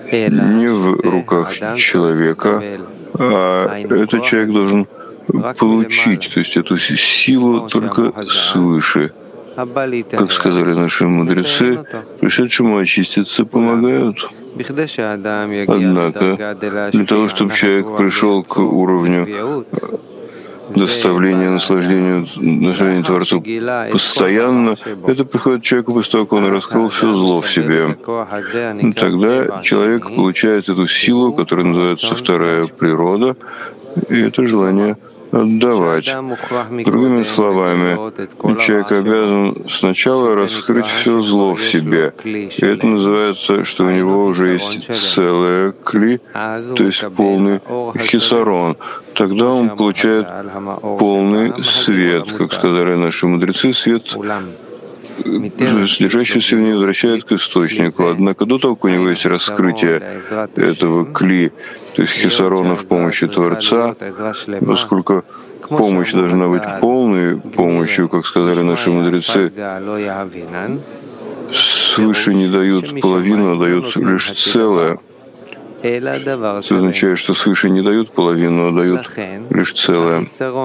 не в руках человека, а этот человек должен получить, то есть эту силу только свыше. Как сказали наши мудрецы, пришедшему очиститься помогают. Однако, для того, чтобы человек пришел к уровню доставления наслаждению Творцу постоянно, это приходит человеку после того, как он раскрыл все зло в себе. Тогда человек получает эту силу, которая называется вторая природа, и это желание отдавать. Другими словами, человек обязан сначала раскрыть все зло в себе. И это называется, что у него уже есть целое кли, то есть полный хисарон. Тогда он получает полный свет, как сказали наши мудрецы, свет, содержащийся в ней, возвращает к источнику. Однако до того, как у него есть раскрытие этого кли, то есть хисарона в помощи Творца, поскольку помощь должна быть полной помощью, как сказали наши мудрецы, свыше не дают половину, а дают лишь целое. Это означает, что свыше не дают половину, а дают лишь целое.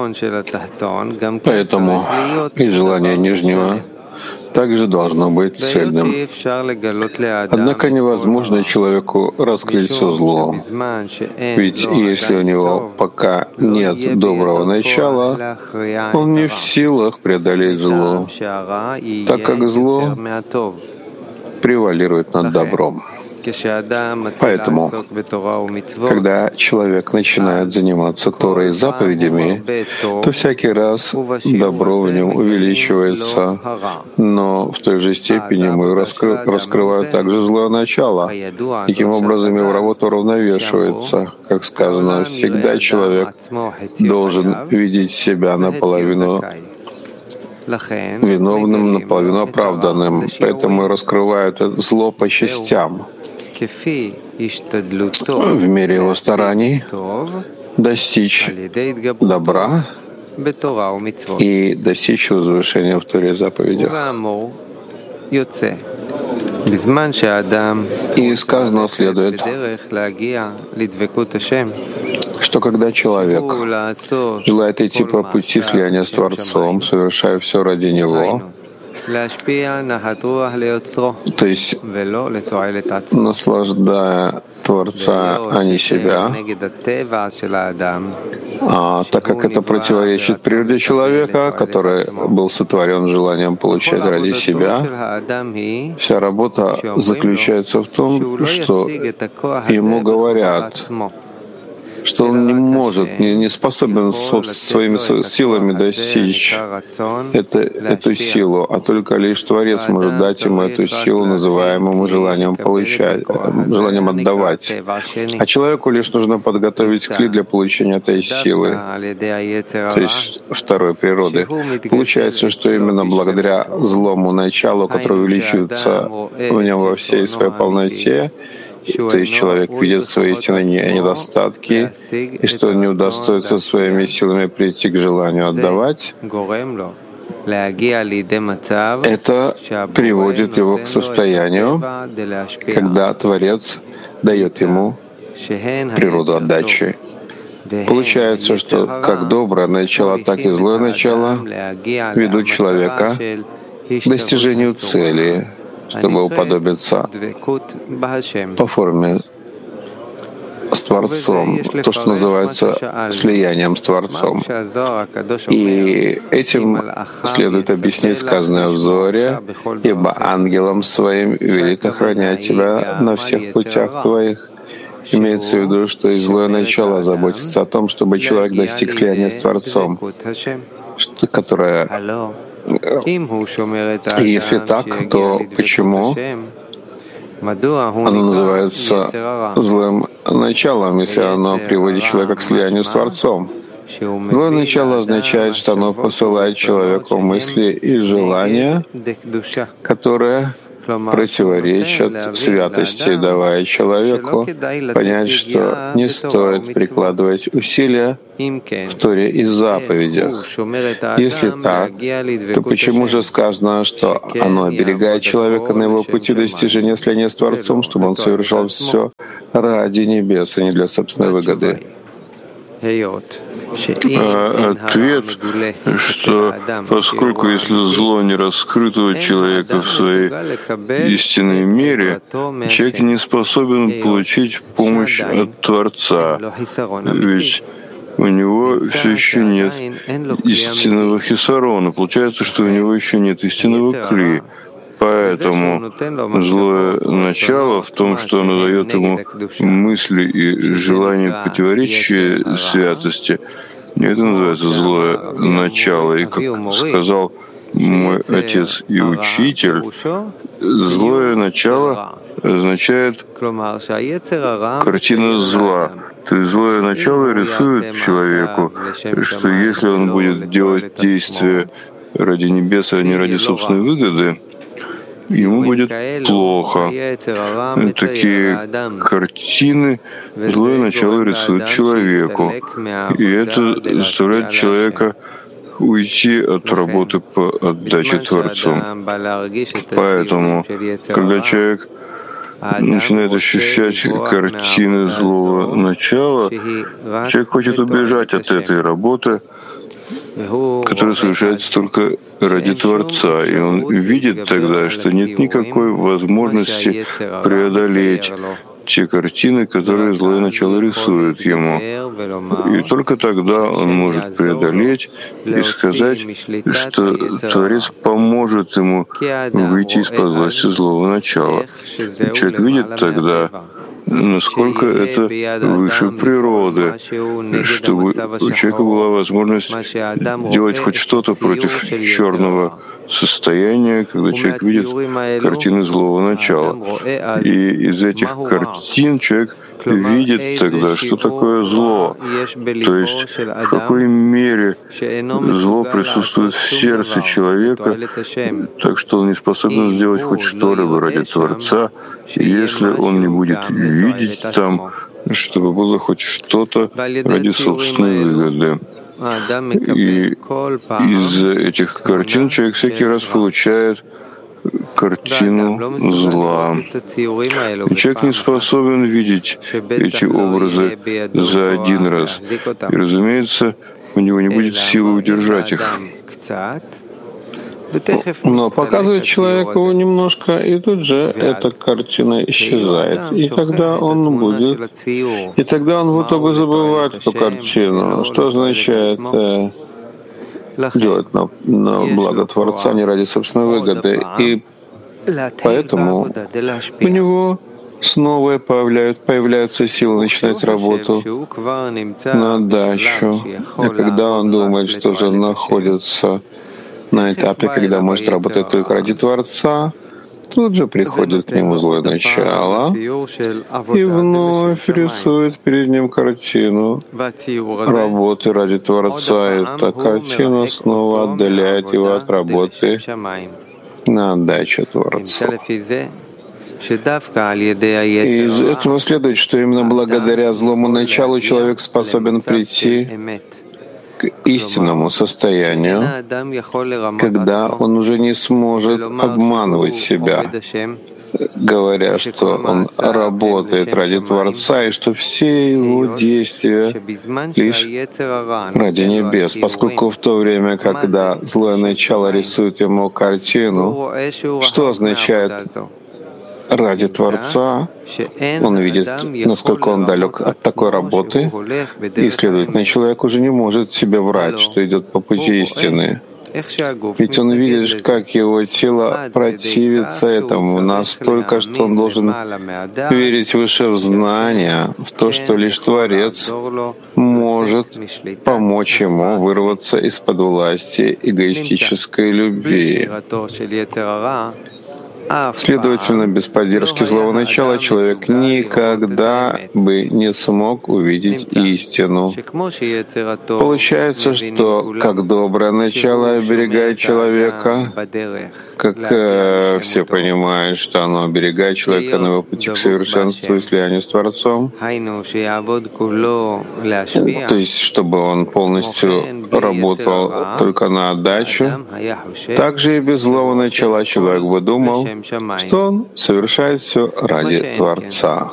Поэтому и желание нижнего также должно быть цельным. Однако невозможно человеку раскрыть все зло. Ведь если у него пока нет доброго начала, он не в силах преодолеть зло, так как зло превалирует над добром. Поэтому, когда человек начинает заниматься Торой и заповедями, то всякий раз добро в нем увеличивается, но в той же степени мы раскрываем также злое начало. Таким образом, его работа уравновешивается. Как сказано, всегда человек должен видеть себя наполовину виновным, наполовину оправданным. Поэтому раскрывают это зло по частям. В мере его стараний достичь добра и достичь возвышения в Торе и заповедях. И сказано следует, что когда человек желает идти по пути слияния с Творцом, совершая все ради Него, то есть наслаждая Творца, а не себя, так как это противоречит природе человека, который был сотворен желанием получать ради себя, вся работа заключается в том, что ему говорят, что он не может, не способен своими силами достичь эту силу, а только лишь Творец может дать ему эту силу, называемую желанием получать, желанием отдавать. А человеку лишь нужно подготовить кли для получения этой силы, то есть второй природы. Получается, что именно благодаря злому началу, которое увеличивается в нем во всей своей полноте, то есть человек видит свои истинные недостатки, и что он не удостоится своими силами прийти к желанию отдавать, это приводит его к состоянию, когда Творец дает ему природу отдачи. Получается, что как доброе начало, так и злое начало ведут человека к достижению цели, чтобы уподобиться по форме с Творцом, то, что называется слиянием с Творцом. И этим следует объяснить сказанное в Зоре: «Ибо ангелом своим велит охранять тебя на всех путях твоих». Имеется в виду, что и злое начало заботится о том, чтобы человек достиг слияния с Творцом, которое... И если так, то почему оно называется злым началом, если оно приводит человека к слиянию с Творцом? Злое начало означает, что оно посылает человеку мысли и желания, которые противоречат святости, давая человеку понять, что не стоит прикладывать усилия в Торе и заповедях. Если так, то почему же сказано, что оно оберегает человека на его пути достижения слияния с Творцом, чтобы он совершал все ради небес, а не для собственной выгоды? Ответ, что поскольку если зло не раскрыто у человека в своей истинной мере, человек не способен получить помощь от Творца, ведь у него все еще нет истинного хисарона. Получается, что у него еще нет истинного кли. Поэтому злое начало в том, что оно дает ему мысли и желания, противоречащие святости, это называется злое начало. И как сказал мой отец и учитель, злое начало означает картина зла. То есть злое начало рисует человеку, что если он будет делать действия ради небес, а не ради собственной выгоды, ему будет плохо. Такие картины злое начало рисует человеку. И это заставляет человека уйти от работы по отдаче Творцу. Поэтому, когда человек начинает ощущать картины злого начала, человек хочет убежать от этой работы, которая совершается только ради Творца. И он видит тогда, что нет никакой возможности преодолеть те картины, которые злое начало рисует ему. И только тогда он может преодолеть и сказать, что Творец поможет ему выйти из-под власти злого начала. И человек видит тогда, насколько это выше природы, чтобы у человека была возможность делать хоть что-то против черного состояния, когда человек видит картины злого начала. И из этих картин человек видит тогда, что такое зло, то есть в какой мере зло присутствует в сердце человека, так что он не способен сделать хоть что-либо ради Творца, если он не будет видеть там, чтобы было хоть что-то ради собственной выгоды. И из этих картин человек всякий раз получает картину зла. И человек не способен видеть эти образы за один раз. И, разумеется, у него не будет силы удержать их. Но показывает человеку немножко, и тут же эта картина исчезает. И тогда он будет в итоге забывать эту картину. Что означает делать на благо Творца не ради собственной выгоды. И поэтому у него снова появляются силы начинать работу на отдачу. И когда он думает, что же он находится на этапе, когда может работать только ради Творца, тут же приходит к нему злое начало и вновь рисует перед ним картину работы ради Творца. И эта картина снова отдаляет его от работы на отдачу Творцу. И из этого следует, что именно благодаря злому началу человек способен прийти к истинному состоянию, когда он уже не сможет обманывать себя, говоря, что он работает ради Творца и что все его действия лишь ради небес, поскольку в то время, когда злое начало рисует ему картину, что означает ради Творца, он видит, насколько он далек от такой работы, и, следовательно, человек уже не может себе врать, что идет по пути истины. Ведь он видит, как его тело противится этому настолько, что он должен верить выше в знания, в то, что лишь Творец может помочь ему вырваться из-под власти эгоистической любви. Следовательно, без поддержки злого начала человек никогда бы не смог увидеть истину. Получается, что как доброе начало оберегает человека, как все понимают, что оно оберегает человека на его пути к совершенству и слиянию с Творцом, то есть чтобы он полностью работал только на отдачу, также и без злого начала человек бы думал, что он совершает все ради Творца.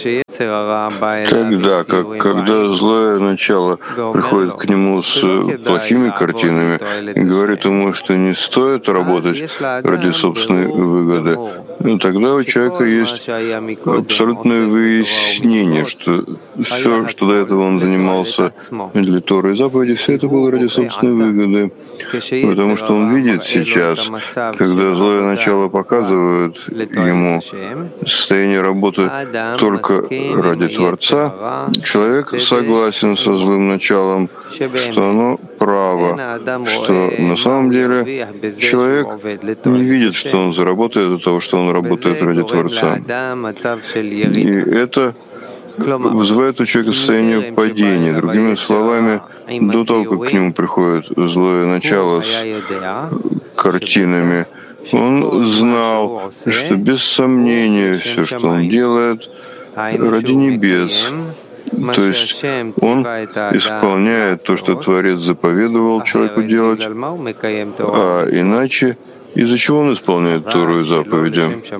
Когда злое начало приходит к нему с плохими картинами и говорит ему, что не стоит работать ради собственной выгоды, тогда у человека есть абсолютное выяснение, что все, что до этого он занимался для Торы и заповеди, все это было ради собственной выгоды. Потому что он видит сейчас, когда злое начало показывает ему состояние работы только ради Творца, человек согласен со злым началом, что оно право, что на самом деле человек не видит, что он заработает от того, что он работает ради Творца. И это вызывает у человека состояние падения. Другими словами, до того, как к нему приходит злое начало с картинами, он знал, что без сомнения все, что он делает, ради небес. То есть он исполняет то, что Творец заповедовал человеку делать, а иначе из-за чего он исполняет Тору и заповеди?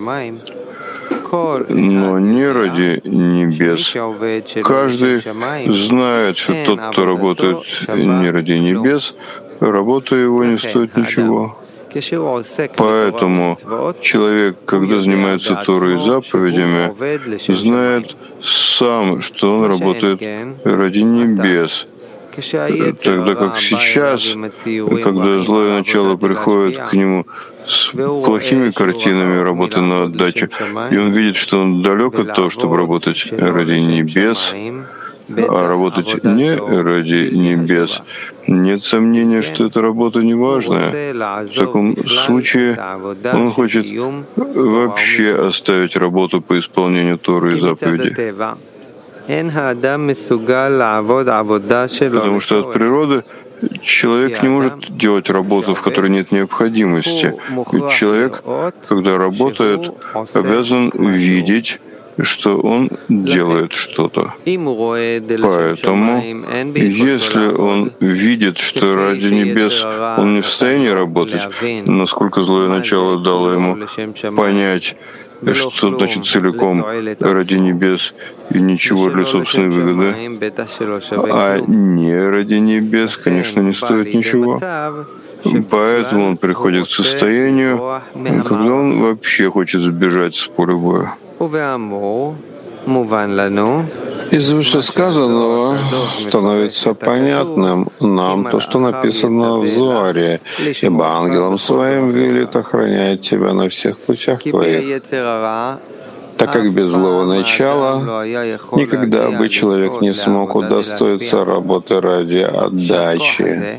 Но не ради небес. Каждый знает, что тот, кто работает не ради небес, работа его не стоит ничего. Поэтому человек, когда занимается Торой и заповедями, знает сам, что он работает ради небес. Тогда как сейчас, когда злое начало приходит к нему с плохими картинами работы на отдачу, и он видит, что он далек от того, чтобы работать ради небес, а работать не ради небес, нет сомнения, что эта работа не важная. В таком случае он хочет вообще оставить работу по исполнению Торы и заповедей. Потому что от природы человек не может делать работу, в которой нет необходимости. Ведь человек, когда работает, обязан видеть, что он делает что-то. Поэтому, если он видит, что ради небес он не в состоянии работать, насколько злое начало дало ему понять, что значит целиком ради небес и ничего для собственной выгоды, а не ради небес, конечно, не стоит ничего. Поэтому он приходит к состоянию, когда он вообще хочет сбежать с поля боя. Из вышесказанного становится понятным нам то, что написано в Зоаре, «Ибо ангелом своим велит охранять тебя на всех путях твоих». Так как без злого начала никогда бы человек не смог удостоиться работы ради отдачи,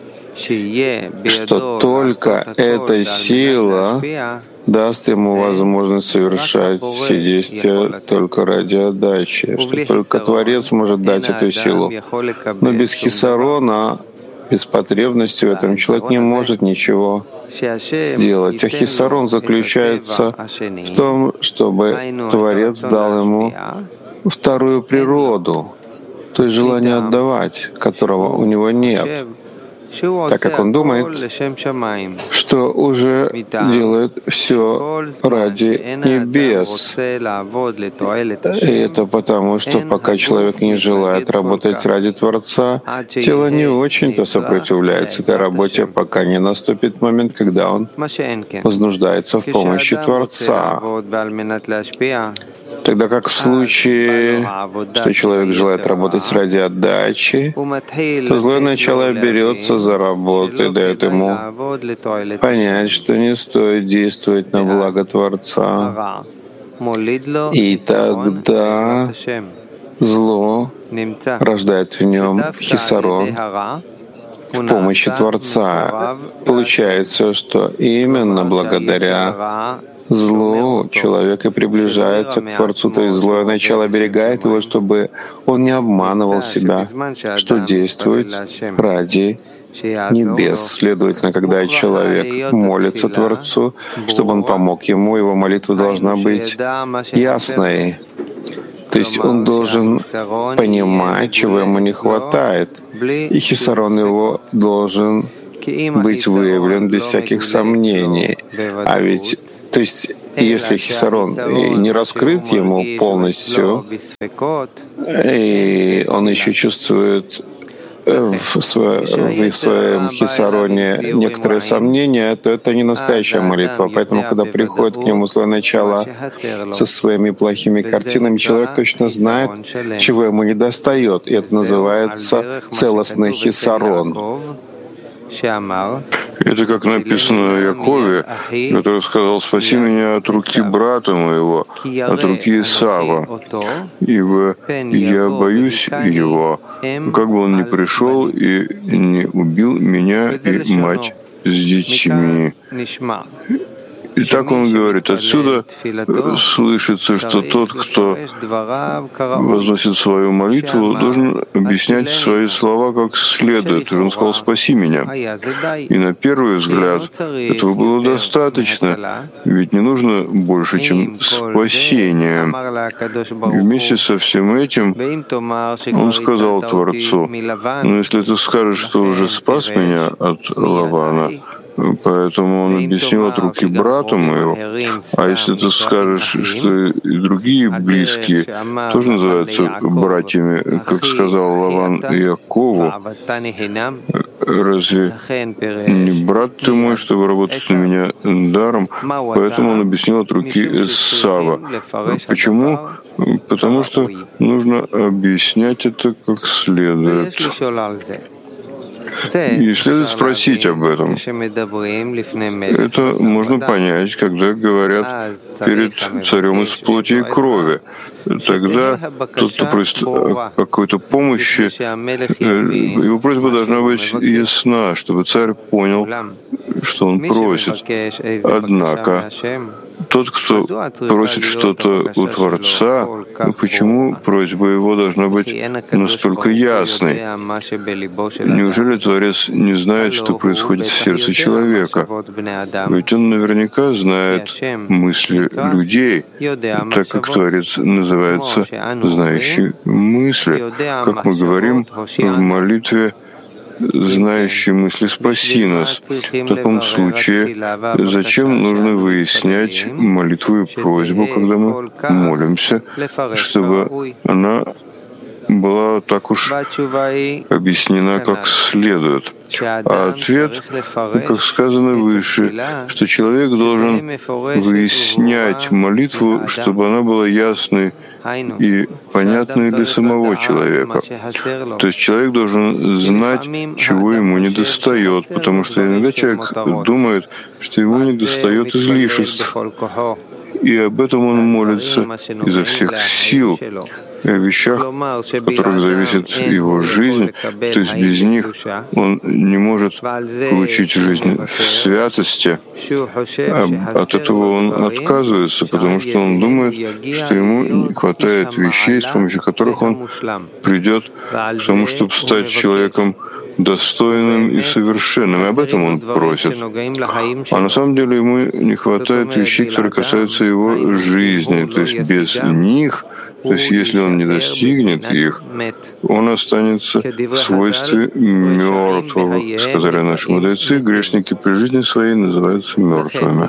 что только эта сила даст ему возможность совершать все действия только ради отдачи, что только Творец может дать эту силу. Но без хисарона, без потребности в этом человек не может ничего сделать. А хисарон заключается в том, чтобы Творец дал ему вторую природу, то есть желание отдавать, которого у него нет, так как он думает, что уже делает все ради небес. И это потому, что пока человек не желает работать ради Творца, тело не очень-то сопротивляется этой работе, пока не наступит момент, когда он вознуждается в помощи Творца. Тогда как в случае, что человек желает работать ради отдачи, то злое начало берется за работу и дает ему понять, что не стоит действовать на благо Творца. И тогда зло рождает в нем хисарон в помощи Творца. Получается, что именно благодаря злу, человек и приближается к Творцу, то есть злое начало оберегает его, чтобы он не обманывал себя, что действует ради небес. Следовательно, когда человек молится Творцу, чтобы он помог ему, его молитва должна быть ясной. То есть он должен понимать, чего ему не хватает, и хисарон его должен быть выявлен без всяких сомнений. А ведь, то есть, если хисарон не раскрыт ему полностью, и он еще чувствует в своем хисароне некоторые сомнения, то это не настоящая молитва. Поэтому, когда приходит к нему злое начало со своими плохими картинами, человек точно знает, чего ему недостает. И это называется целостный хисарон. Это как написано о Якове, который сказал: «Спаси меня от руки брата моего, от руки Исава, ибо я боюсь его, как бы он ни пришел и не убил меня и мать с детьми». И так он говорит. Отсюда слышится, что тот, кто возносит свою молитву, должен объяснять свои слова как следует. И он сказал: «Спаси меня». И на первый взгляд этого было достаточно, ведь не нужно больше, чем спасение. И вместе со всем этим он сказал Творцу: «Но если ты скажешь, что уже спас меня от Лавана, поэтому он объяснил от руки брата моего. А если ты скажешь, что и другие близкие тоже называются братьями, как сказал Лаван Якову, разве не брат ты мой, чтобы работать на меня даром?» Поэтому он объяснил от руки Эсава. Почему? Потому что нужно объяснять это как следует. И следует спросить об этом. Это можно понять, когда говорят перед царем из плоти и крови. Тогда тот, кто просит о какой-то помощи, его просьба должна быть ясна, чтобы царь понял, что он просит. Однако тот, кто просит что-то у Творца, почему просьба его должна быть настолько ясной? Неужели Творец не знает, что происходит в сердце человека? Ведь он наверняка знает мысли людей, так как Творец называется «знающий мысли». Как мы говорим в молитве: «Знающий мысли, спаси нас». В таком случае, зачем нужно выяснять молитву и просьбу, когда мы молимся, чтобы она была так уж объяснена как следует? А ответ, как сказано выше, что человек должен выяснять молитву, чтобы она была ясной и понятной для самого человека. То есть человек должен знать, чего ему недостает, потому что иногда человек думает, что ему недостает излишеств, и об этом он молится изо всех сил, и о вещах, от которых зависит его жизнь, то есть без них он не может получить жизнь в святости. От этого он отказывается, потому что он думает, что ему не хватает вещей, с помощью которых он придет к тому, чтобы стать человеком достойным и совершенным. И об этом он просит. А на самом деле ему не хватает вещей, которые касаются его жизни. То есть без них, то есть если он не достигнет их, он останется в свойстве мертвого. Сказали наши мудрецы, грешники при жизни своей называются мертвыми.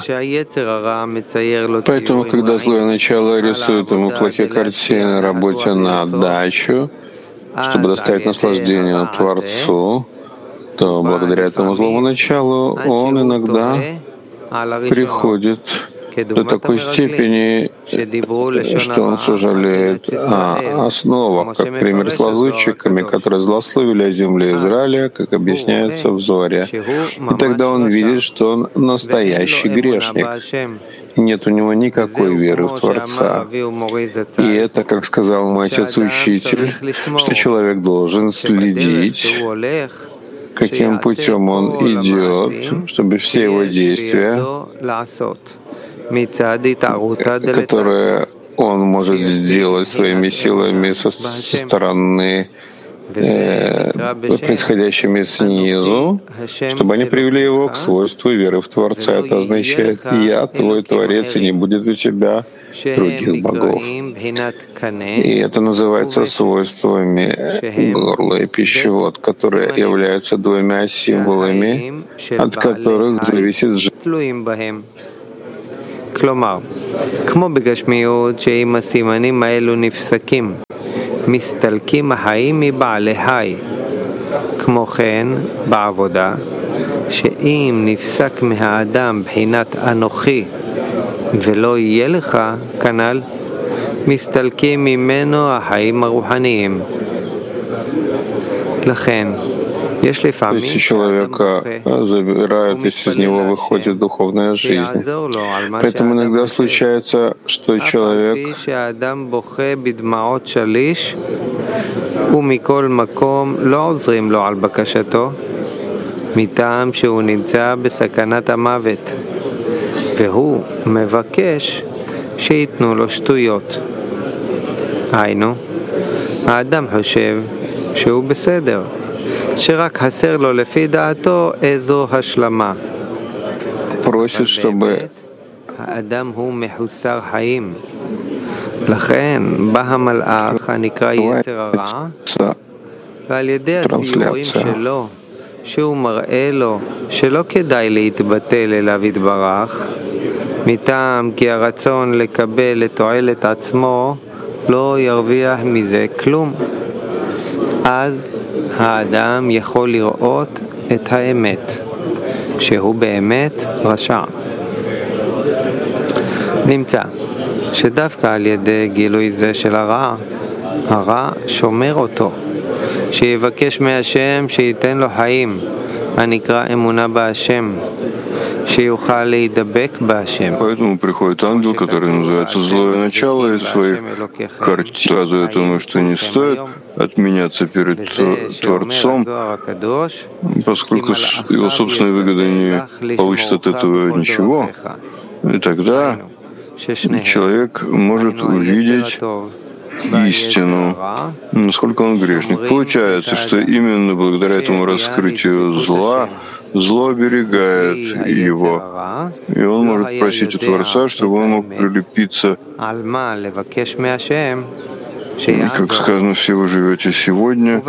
Поэтому, когда злое начало рисует ему плохие картины о работе на отдачу, чтобы доставить наслаждение Творцу, то благодаря этому злому началу он иногда приходит до такой степени, что он сожалеет о основах, как пример с лазутчиками, которые злословили о земле Израиля, как объясняется в Зоре. И тогда он видит, что он настоящий грешник. Нет у него никакой веры в Творца. И это, как сказал мой отец-учитель, что человек должен следить, каким путем он идет, чтобы все его действия которые он может сделать своими силами со стороны, происходящими снизу, чтобы они привели его к свойству веры в Творца. Это означает: «Я твой Творец, и не будет у тебя других богов». И это называется свойствами горла и пищевод, которые являются двумя символами, от которых зависит жизнь. כלומר, כמו בגשמיות שאם הסימנים האלו נפסקים, מסתלקים החיים מבעלי חי. כמו כן, בעבודה, שאם נפסק מהאדם בחינת אנוכי ולא יהיה לך, כנ"ל, מסתלקים ממנו החיים הרוחניים. לכן, То есть человека забирают, если из него выходит духовная жизнь. Поэтому иногда случается, что человек ומכל מקום לא עוזרים לו על בקשתו, מטעם שהוא נמצא בסכנת המוות, והוא מבקש שיתנו לו שטויות. היינו, האדם חושב שהוא בסדר, שרק חסר לו לפי דעתו איזו השלמה. просит, чтобы האדם הוא מחוסר חיים. לכן בא המלאך הנקרא יצר הרע, ועל ידי הציורים שלו, שהוא מראה לו שלא כדאי להתבטל אליו יתברך, מטעם כי הרצון לקבל את תועלת עצמו לא ירוויח מזה כלום. אז האדם יכול לראות את האמת, שהוא באמת רשע. נמצא שדווקא על ידי גילוי זה של הרע שומר אותו, שיבקש מהשם שייתן לו חיים, הנקרא אמונה בהשם, שיוכל להידבק בהשם. Поэтому приходит ангел, который называется злое начало, и своей картиной указывает ему, что не стоит отменяться перед Творцом, поскольку его собственной выгодой не получит от этого ничего. И тогда человек может увидеть истину, насколько он грешник. Получается, что именно благодаря этому раскрытию зла, зло оберегает его, и он может просить у Творца, чтобы он мог прилепиться. Как сказано, все вы живете сегодня.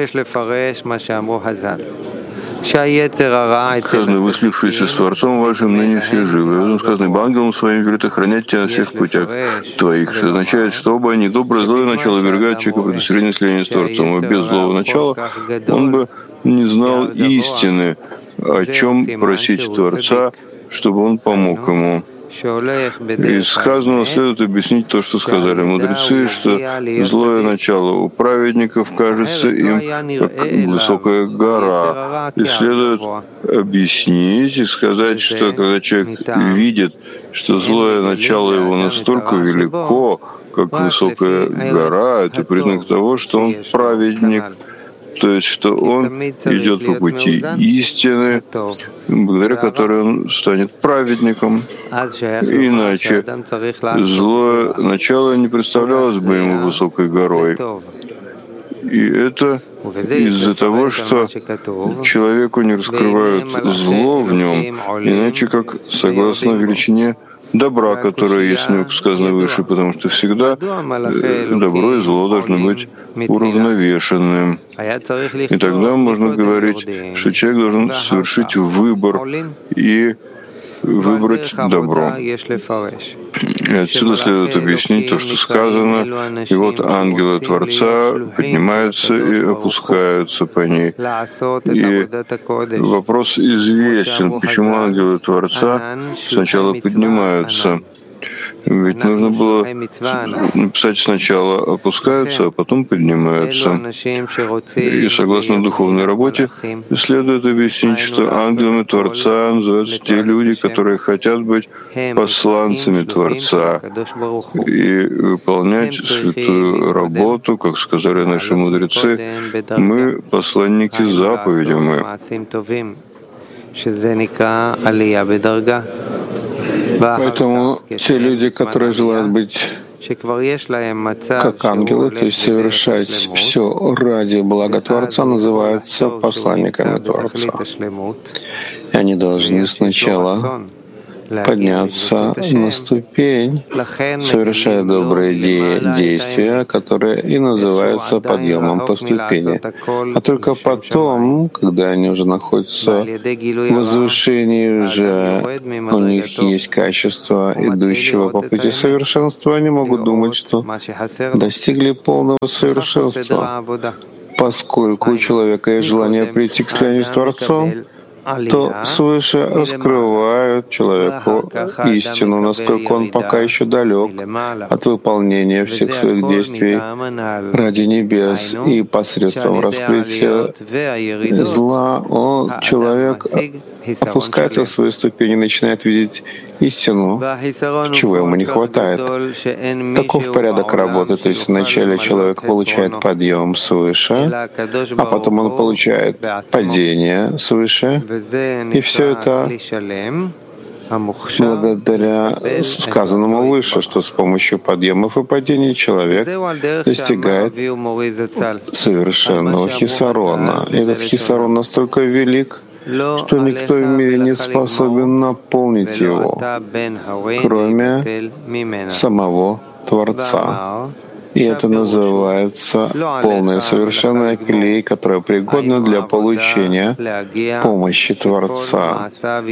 Сказано, вы слившиеся с Творцом вашим, ныне все живы. Потом сказано, ибо ангелом своим велит охранять тебя на всех путях твоих, что означает, что оба они, доброе и злое начало, оберегают человека при достижении слияния с Творцом. И без злого начала он бы не знал истины, о чем просить Творца, чтобы он помог ему. Из сказанного следует объяснить то, что сказали мудрецы, что злое начало у праведников кажется им как высокая гора. И следует объяснить и сказать, что когда человек видит, что злое начало его настолько велико, как высокая гора, это признак того, что он праведник, то есть, что он идет по пути истины, благодаря которой он станет праведником. Иначе злое начало не представлялось бы ему высокой горой. И это из-за того, что человеку не раскрывают зло в нем, иначе как согласно величине добра, которое есть, как сказано выше, потому что всегда добро и зло должны быть уравновешенным. И тогда можно говорить, что человек должен совершить выбор и выбрать добро. И отсюда следует объяснить то, что сказано, и вот ангелы Творца поднимаются и опускаются по ней. И вопрос известен, почему ангелы Творца сначала поднимаются. Ведь нужно было написать сначала опускаются, а потом поднимаются. И согласно духовной работе следует объяснить, что ангелами Творца называются те люди, которые хотят быть посланцами Творца и выполнять святую работу, как сказали наши мудрецы, мы посланники заповедям. Поэтому те люди, которые желают быть как ангелы, то есть совершать все ради блага Творца, называются посланниками Творца. И они должны сначала подняться на ступень, совершая добрые действия, которые и называются подъемом по ступени. А только потом, когда они уже находятся в возвышении, уже у них есть качество идущего по пути совершенства, они могут думать, что достигли полного совершенства. Поскольку у человека есть желание прийти к слиянию с Творцом, то свыше раскрывают человеку истину, насколько он пока еще далек от выполнения всех своих действий ради небес, и посредством раскрытия зла человек опускается в свои ступени, начинает видеть истину, чего ему не хватает. Таков порядок работы. То есть вначале человек получает подъем свыше, а потом он получает падение свыше. И все это благодаря сказанному выше, что с помощью подъемов и падений человек достигает совершенного хисарона. И этот хисарон настолько велик, что никто в мире не способен наполнить его, кроме самого Творца. И это называется полное совершенное клей, которое пригодно для получения помощи Творца.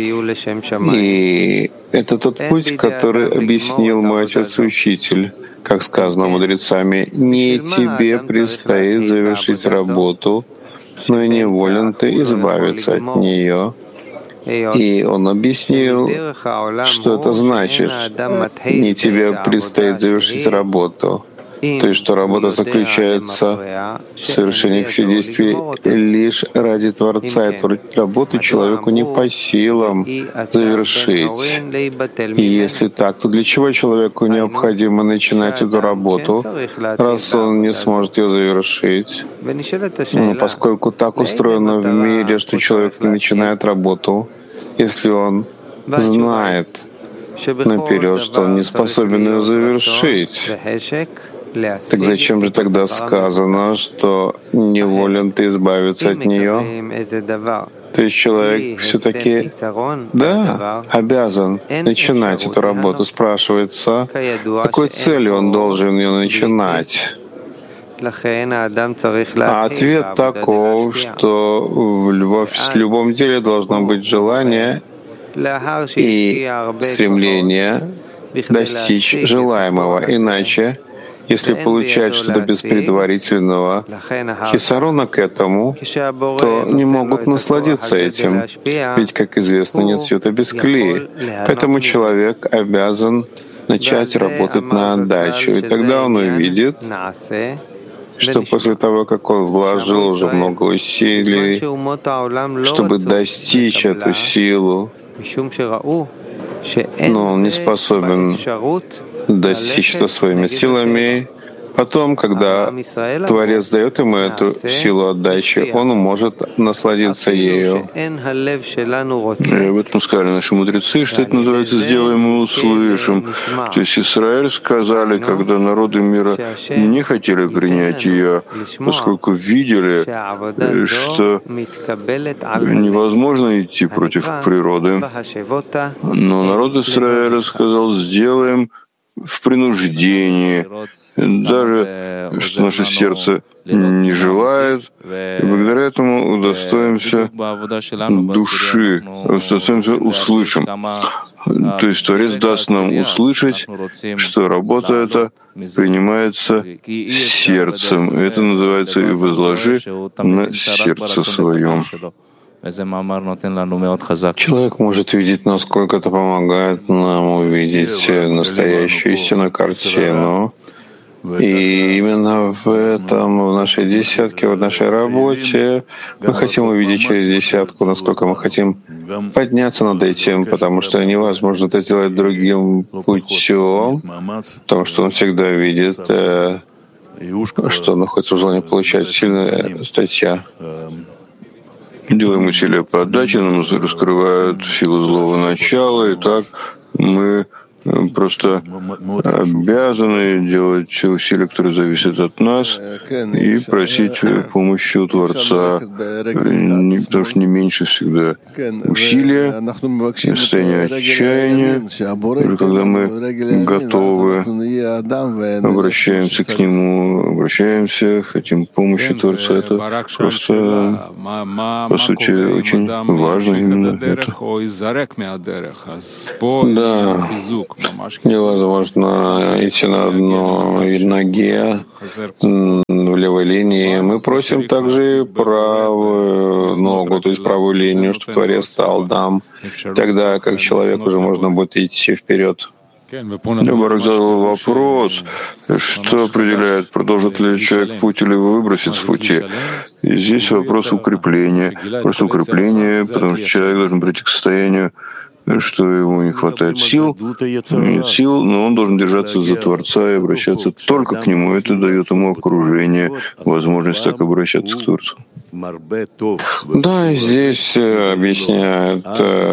И это тот путь, который объяснил мой отец и учитель. Как сказано мудрецами, не тебе предстоит завершить работу, но и неволен ты избавиться от нее. И он объяснил, что это значит. Не тебе предстоит завершить работу. То есть, что работа заключается в совершении всех действий лишь ради Творца. Эту работу человеку не по силам завершить. И если так, то для чего человеку необходимо начинать эту работу, раз он не сможет ее завершить? Поскольку так устроено в мире, что человек не начинает работу, если он знает наперед, что он не способен ее завершить. Так зачем же тогда сказано, что неволен ты избавиться от нее? То есть человек все-таки, обязан начинать эту работу. Спрашивается, какой целью он должен ее начинать? А ответ таков, что в любом деле должно быть желание и стремление достичь желаемого. Иначе, если получать что-то без предварительного хисарона к этому, то не могут насладиться этим. Ведь, как известно, нет света без клея. Поэтому человек обязан начать работать на отдачу. И тогда он увидит, что после того, как он вложил уже много усилий, чтобы достичь эту силу, но он не способен достичь это своими силами. Потом, когда Творец дает ему эту силу отдачи, он может насладиться ею. И об этом сказали наши мудрецы, что это называется «сделаем и услышим». То есть Израиль сказали, когда народы мира не хотели принять ее, поскольку видели, что невозможно идти против природы. Но народ Израиля сказал «сделаем в принуждении», даже что наше сердце не желает, и благодаря этому удостоимся души, удостоимся услышим. То есть Творец даст нам услышать, что работа эта принимается сердцем. И это называется «и возложи на сердце своем». Человек может видеть, насколько это помогает нам увидеть настоящую истинную картину. И именно в этом, в нашей десятке, в нашей работе мы хотим увидеть через десятку, насколько мы хотим подняться над этим, потому что невозможно это сделать другим путем, потому что он всегда видит, что находится в желании получать. Сильная статья. Делаем усилия по отдаче, нам раскрывают силу злого начала, и так Мы просто обязаны делать усилия, которые зависят от нас, и просить помощи у Творца, потому что не меньше всегда усилия, состояние отчаяния, когда мы готовы, обращаемся к Нему, хотим помощи Творца. Это просто, по сути, очень важно именно это. Да. Невозможно идти на одной ноге в левой линии. Мы просим также правую ногу, то есть правую линию, чтобы Творец дал нам. Тогда как человек уже можно будет идти вперед. Барак задал вопрос, что определяет, продолжит ли человек путь или выбросит с пути. И здесь вопрос укрепления. Просто укрепление, потому что человек должен прийти к состоянию, что ему не хватает сил, нет сил, но он должен держаться за Творца и обращаться только к Нему. Это дает ему окружение, возможность так обращаться к Творцу. Да, и здесь объясняют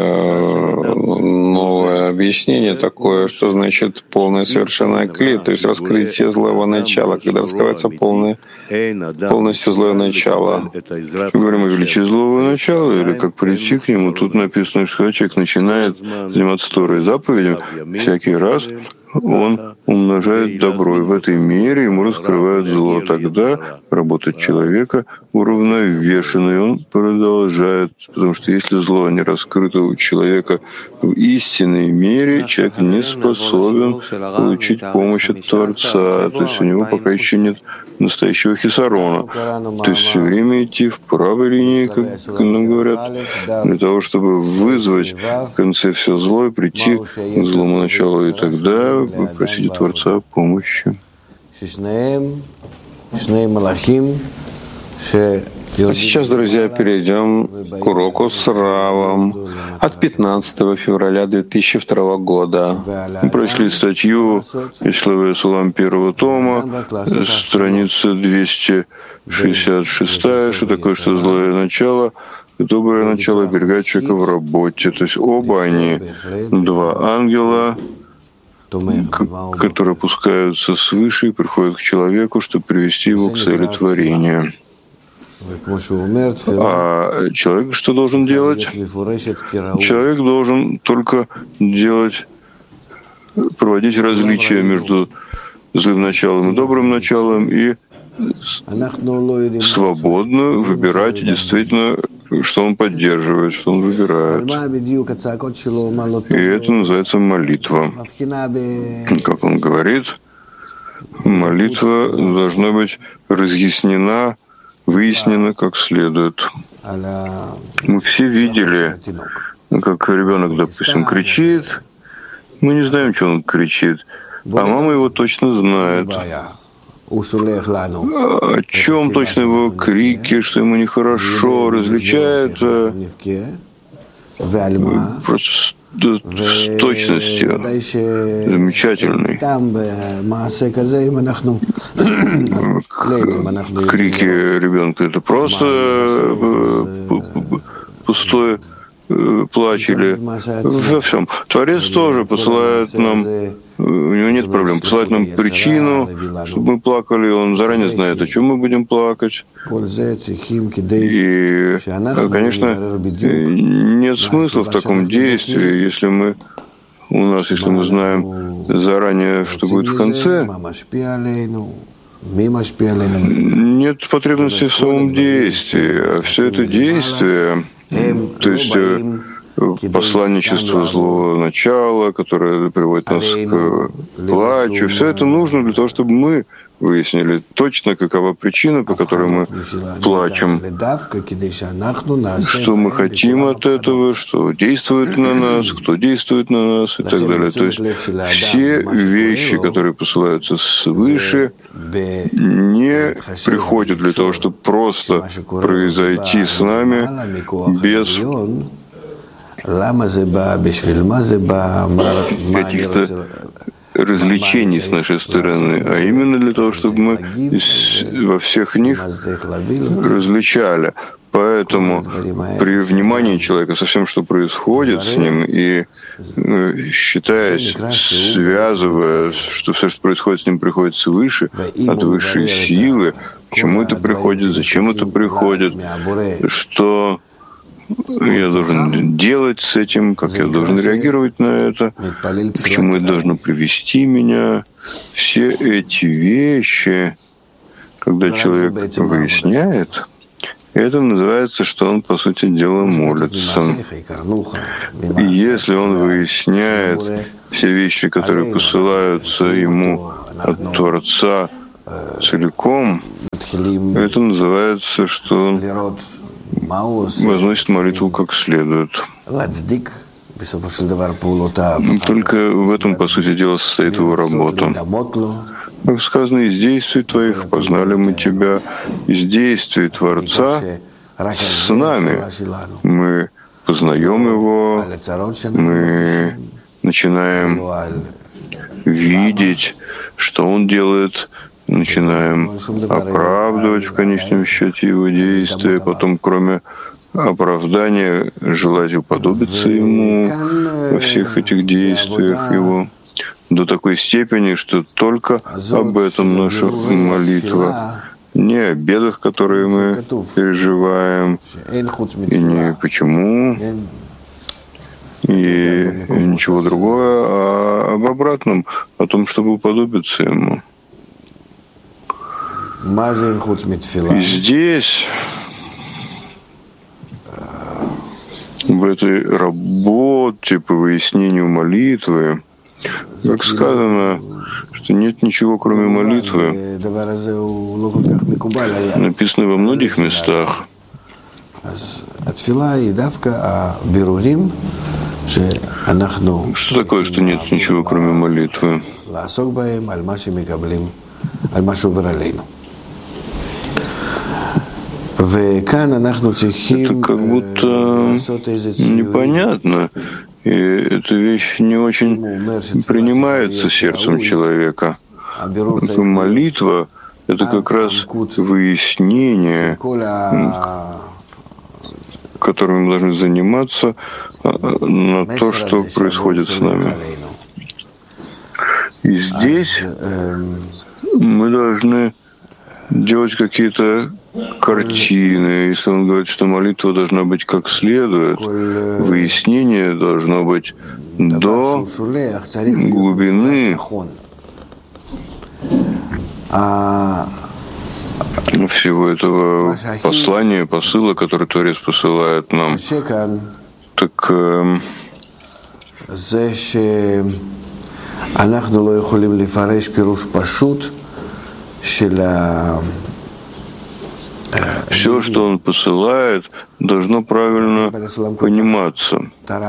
новое объяснение такое, что значит полное совершенное кли, то есть раскрытие злого начала, когда раскрывается полностью злое начало. Говорим о величии злого начала, или как прийти к нему, тут написано, что человек начинает заниматься Торой и заповедями, всякий раз он умножает добро, и в этой мере ему раскрывают зло. Тогда работа человека уравновешена, и он продолжает, потому что если зло не раскрыто у человека в истинной мере, человек не способен получить помощь от Творца, то есть у него пока еще нет настоящего хисарона. То есть все время идти в правой линии, как нам говорят, для того, чтобы вызвать в конце все зло и прийти к злому началу, и тогда попросить у Творца о помощи. А сейчас, друзья, перейдем к уроку с Равом от 15 февраля 2002 года. Мы прочли статью Ислава Исулам первого тома, страница 266, что такое, что злое начало, доброе начало оберегает человека в работе. То есть оба они, два ангела, которые опускаются свыше и приходят к человеку, чтобы привести его к цели творения. А человек что должен делать? Человек должен только проводить различия между злым началом и добрым началом и свободно выбирать действительно, что он поддерживает, что он выбирает. И это называется молитва. Как он говорит, молитва должна быть разъяснена, выяснено как следует. Мы все видели, как ребенок, допустим, кричит. Мы не знаем, что он кричит, а мама его точно знает. О чем точно его крики, что ему нехорошо, различает просто с точностью замечательной. Крики ребенка — это просто пустое плач или во всем. Творец тоже посылает нам, у него нет проблем, посылает нам причину, чтобы мы плакали. Он заранее знает, о чем мы будем плакать. И, конечно, нет смысла в таком действии, если мы знаем заранее, что будет в конце. Нет потребности в самом действии, а все это действие, то есть посланничество злого начала, которое приводит нас к плачу, все это нужно для того, чтобы мы выяснили точно, какова причина, по которой мы плачем, что мы хотим от этого, что действует на нас, кто действует на нас и так далее. То есть все вещи, которые посылаются свыше, не приходят для того, чтобы просто произойти с нами без каких-то развлечений с нашей стороны, а именно для того, чтобы мы во всех них различали. Поэтому при внимании человека со всем, что происходит с ним, и считаясь, связывая, что все, что происходит с ним, приходит свыше, от высшей силы, к чему это приходит, зачем это приходит, что я должен делать с этим, как я должен реагировать на это, к чему это должно привести меня. Все эти вещи, когда человек выясняет, это называется, что он, по сути дела, молится. И если он выясняет все вещи, которые посылаются ему от Творца целиком, это называется, что он возносит молитву как следует. Только в этом, по сути дела, состоит его работа. Как сказано, из действий Твоих познали мы Тебя, из действий Творца с нами. Мы познаем Его, мы начинаем видеть, что Он делает, начинаем оправдывать в конечном счете Его действия, потом, кроме оправдания, желать уподобиться Ему во всех этих действиях Его, до такой степени, что только об этом наша молитва, не о бедах, которые мы переживаем, и не почему, и ничего другого, а об обратном, о том, чтобы уподобиться Ему. И здесь, в этой работе по выяснению молитвы, как сказано, что нет ничего, кроме молитвы, написано во многих местах. Что такое, что нет ничего, кроме молитвы? Это как будто непонятно, и эта вещь не очень принимается сердцем человека. Молитва — это как раз выяснение, которым мы должны заниматься, на то, что происходит с нами. И здесь мы должны делать какие-то картины. Если он говорит, что молитва должна быть как следует, выяснение должно быть до глубины всего этого послания, посыла, который Творец посылает нам. Так все, что он посылает, должно правильно пониматься.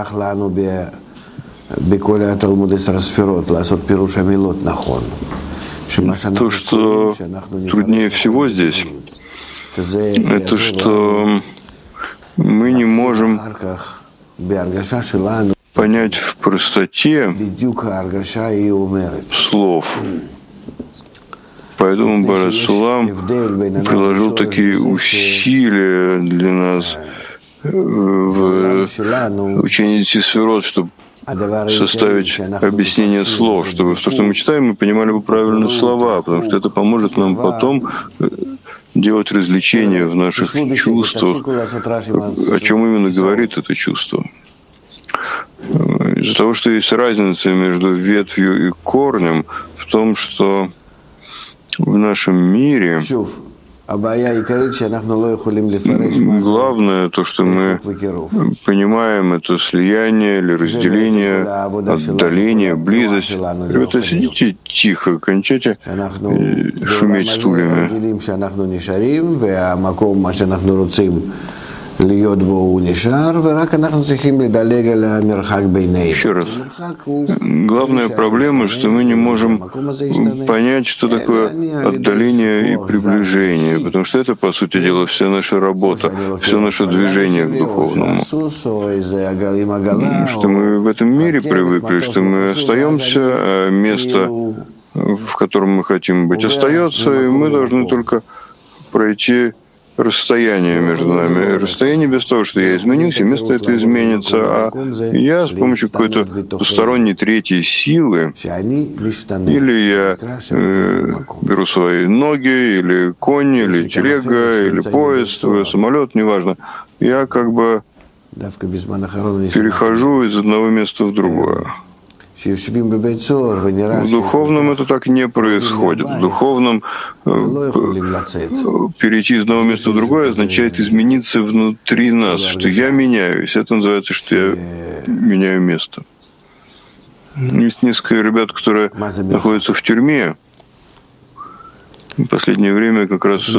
То, что труднее всего здесь, это что мы не можем понять в простоте слов. Поэтому Барасулам приложил такие усилия для нас в учении Сефирот, чтобы составить объяснение слов, чтобы то, что мы читаем, мы понимали бы правильно слова, потому что это поможет нам потом делать развлечения в наших чувствах, о чем именно говорит это чувство. Из-за того, что есть разница между ветвью и корнем, в том, что в нашем мире главное то, что мы понимаем, это слияние или разделение, отдаление, близость. Ребята, сидите тихо, кончайте шуметь стульями. Еще раз. Главная проблема, что мы не можем понять, что такое отдаление и приближение, потому что это, по сути дела, вся наша работа, все наше движение к духовному. Что мы в этом мире привыкли, что мы остаемся, а место, в котором мы хотим быть, остается, и мы должны только пройти расстояние между нами. Расстояние без того, что я изменюсь, и место это изменится, а я с помощью какой-то посторонней третьей силы, или я беру свои ноги, или конь, или телега, или поезд, самолет, неважно, я как бы перехожу из одного места в другое. В духовном это так не происходит. В духовном перейти из одного места в другое означает измениться внутри нас, что я меняюсь. Это называется, что я меняю место. Есть несколько ребят, которые находятся в тюрьме. В последнее время как раз